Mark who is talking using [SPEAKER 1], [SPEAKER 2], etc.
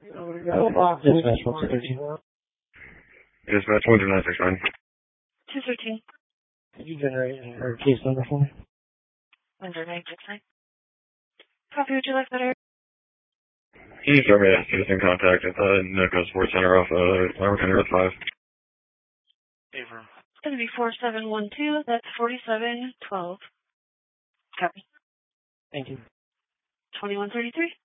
[SPEAKER 1] Dispatch 113.
[SPEAKER 2] Dispatch 13969.
[SPEAKER 3] 213.
[SPEAKER 1] Could you generate her case number for me?
[SPEAKER 3] Under 969. Copy, would you like better?
[SPEAKER 2] Can you start me at citizen contact at the NOCO Sports Center off Flower County Road 5?
[SPEAKER 3] Favor. It's going to be 4712. That's 4712. Copy.
[SPEAKER 1] Thank you.
[SPEAKER 3] 2133.